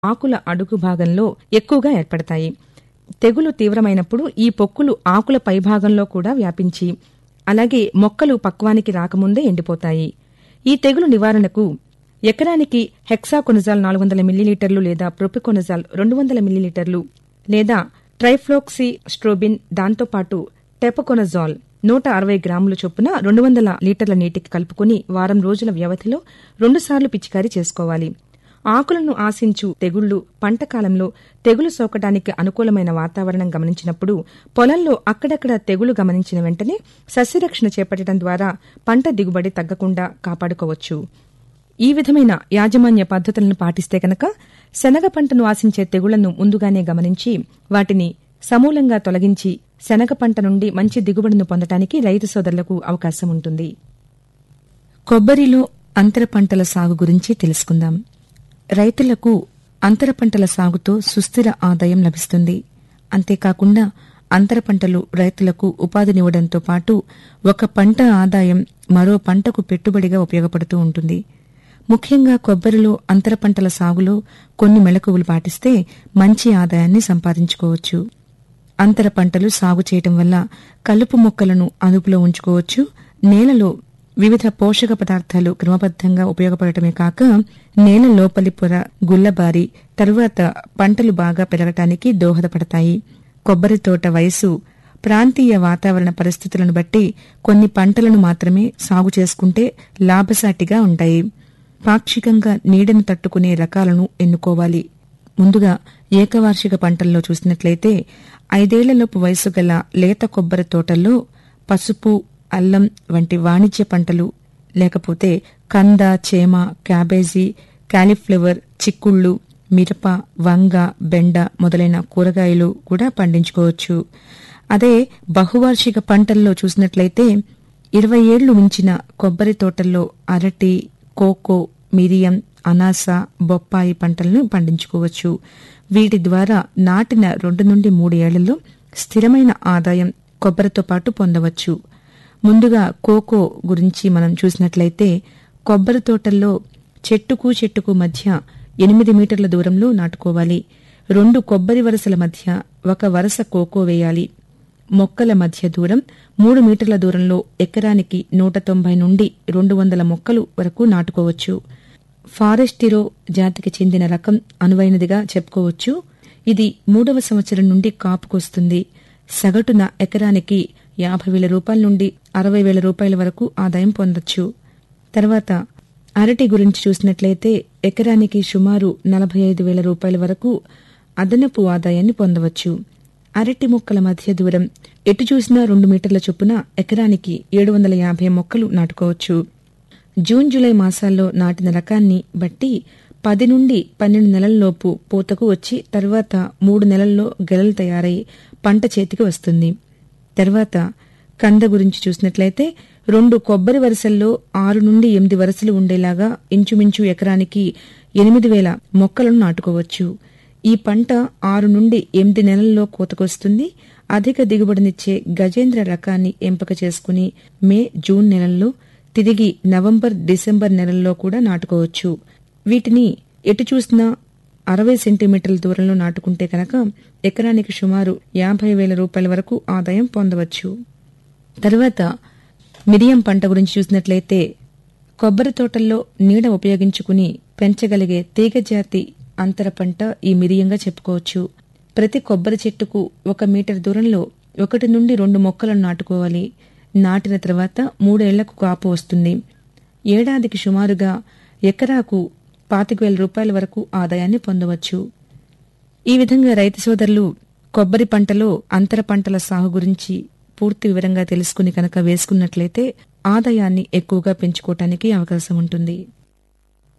ఆకుల అడుగు భాగంలో ఎక్కువగా ఏర్పడతాయి. తెగులు తీవ్రమైనప్పుడు ఈ పొక్కులు ఆకుల పైభాగంలో కూడా వ్యాపించి అలాగే మొక్కలు పక్వానికి రాకముందే ఎండిపోతాయి. ఈ తెగులు నివారణకు ఎకరానికి హెక్సాకొనజాల్ 400 మిల్లీలీటర్లు లేదా ప్రొపికొనజాల్ 200 మిల్లీలీటర్లు లేదా ట్రైఫ్లోక్సిస్ట్రోబిన్ దాంతోపాటు టెపకొనజాల్ 160 గ్రాముల చొప్పున 200 లీటర్ల నీటికి కలుపుకుని వారం రోజుల వ్యవధిలో 2 సార్లు పిచికారీ చేసుకోవాలి. ఆకులను ఆశించు తెగుళ్లు పంట కాలంలో తెగులు సోకడానికి అనుకూలమైన వాతావరణం గమనించినప్పుడు పొలంలో అక్కడక్కడ తెగులు గమనించిన వెంటనే సస్యరక్షణ చేపట్టడం ద్వారా పంట దిగుబడి తగ్గకుండా కాపాడుకోవచ్చు. ఈ విధమైన యాజమాన్య పద్ధతులను పాటిస్తే కనుక శనగ పంటను ఆశించే తెగుళ్లను ముందుగానే గమనించి వాటిని సమూలంగా తొలగించి శనగ పంట నుండి మంచి దిగుబడిని పొందటానికి రైతు సోదరులకు అవకాశం ఉంటుంది. కొబ్బరిలో అంతర పంటల సాగు గురించి తెలుసుకుందాం. రైతులకు అంతర పంటల సాగుతో సుస్థిర ఆదాయం లభిస్తుంది. అంతేకాకుండా అంతర పంటలు రైతులకు ఉపాధినివ్వడంతో పాటు ఒక పంట ఆదాయం మరో పంటకు పెట్టుబడిగా ఉపయోగపడుతూ ఉంటుంది. ముఖ్యంగా కొబ్బరిలో అంతర పంటల సాగులో కొన్ని మెళకువలు పాటిస్తే మంచి ఆదాయాన్ని సంపాదించుకోవచ్చు. అంతర పంటలు సాగు చేయటం వల్ల కలుపు మొక్కలను అదుపులో ఉంచుకోవచ్చు. నేలలో వివిధ పోషక పదార్థాలు క్రమబద్దంగా ఉపయోగపడటమే కాక నేల లోపలి పొర గుల్లబారి తరువాత పంటలు బాగా పెరగటానికి దోహదపడతాయి. కొబ్బరి తోట వయసు, ప్రాంతీయ వాతావరణ పరిస్థితులను బట్టి కొన్ని పంటలను మాత్రమే సాగు చేసుకుంటే లాభసాటిగా ఉంటాయి. పాక్షికంగా నీడను తట్టుకునే రకాలను ఎన్నుకోవాలి. ముందుగా ఏకవార్షిక పంటల్లో చూసినట్లయితే 5 ఏళ్లలోపు వయసు గల లేత కొబ్బరి తోటల్లో పసుపు, అల్లం వంటి వాణిజ్య పంటలు, లేకపోతే కంద, చేమ, క్యాబేజీ, కాలీఫ్లవర్, చిక్కుళ్లు, మిరప, వంగ, బెండ మొదలైన కూరగాయలు కూడా పండించుకోవచ్చు. అదే బహువార్షిక పంటల్లో చూసినట్లయితే 20 ఏళ్లు మించిన కొబ్బరి తోటల్లో అరటి, కోకో, మిరియం, అనాస, బొప్పాయి పంటలను పండించుకోవచ్చు. వీటి ద్వారా నాటిన 2 నుండి 3 ఏళ్లలో స్థిరమైన ఆదాయం కొబ్బరితో పాటు పొందవచ్చు. ముందుగా కోకో గురించి మనం చూసినట్లయితే కొబ్బరి తోటల్లో చెట్టుకు మధ్య 8 మీటర్ల దూరంలో నాటుకోవాలి. 2 కొబ్బరి వరసల మధ్య 1 వరస కోకో వేయాలి. మొక్కల మధ్య దూరం 3 మీటర్ల దూరంలో ఎకరానికి 190 నుండి 200 మొక్కలు వరకు నాటుకోవచ్చు. ఫారెస్టిరో జాతికి చెందిన రకం అనువైనదిగా చెప్పుకోవచ్చు. ఇది 3వ సంవత్సరం నుండి కాపుకొస్తుంది. సగటున ఎకరానికి 50,000 రూపాయల నుండి 60,000 రూపాయల వరకు ఆదాయం పొందొచ్చు. తర్వాత అరటి గురించి చూసినట్లయితే ఎకరానికి సుమారు 45,000 రూపాయల వరకు అదనపు ఆదాయాన్ని పొందవచ్చు. అరటి మొక్కల మధ్య దూరం ఎటు చూసినా 2 మీటర్ల చొప్పున ఎకరానికి 750 మొక్కలు నాటుకోవచ్చు. జూన్, జూలై మాసాల్లో నాటిన రకాన్ని బట్టి 10 నుండి 12 నెలల్లోపు పూతకు వచ్చి తర్వాత 3 నెలల్లో గెలలు తయారై పంట చేతికి వస్తుంది. తర్వాత కంద గురించి చూసినట్లయితే 2 కొబ్బరి వరుసల్లో 6 నుండి 8 వరుసలు ఉండేలాగా ఇంచుమించు ఎకరానికి 8,000 మొక్కలను నాటుకోవచ్చు. ఈ పంట 6 నుండి 8 నెలల్లో కోతకొస్తుంది. అధిక దిగుబడినిచ్చే గజేంద్ర రకాన్ని ఎంపిక చేసుకుని మే, జూన్ నెలల్లో తిరిగి నవంబర్, డిసెంబర్ నెలల్లో కూడా నాటుకోవచ్చు. వీటిని ఎటు చూసినా 60 సెంటీమీటర్ల దూరంలో నాటుకుంటే కనుక ఎకరానికి సుమారు 50,000 రూపాయల వరకు ఆదాయం పొందవచ్చు. తర్వాత మిరియం పంట గురించి చూసినట్లయితే కొబ్బరి తోటల్లో నీడ ఉపయోగించుకుని పెంచగలిగే తీగజాతి అంతర పంట ఈ మిరియంగా చెప్పుకోవచ్చు. ప్రతి కొబ్బరి చెట్టుకు 1 మీటర్ దూరంలో 1 నుండి 2 మొక్కలను నాటుకోవాలి. నాటిన తర్వాత 3 ఏళ్లకు కాపు వస్తుంది. ఏడాదికి సుమారుగా ఎకరాకు 25,000 రూపాయల వరకు ఆదాయాన్ని పొందవచ్చు. ఈ విధంగా రైతు సోదరులు కొబ్బరి పంటలో అంతర పంటల సాగు గురించి పూర్తి వివరంగా తెలుసుకుని కనుక వేసుకున్నట్లయితే ఆదాయాన్ని ఎక్కువగా పెంచుకోవటానికి అవకాశం ఉంటుంది.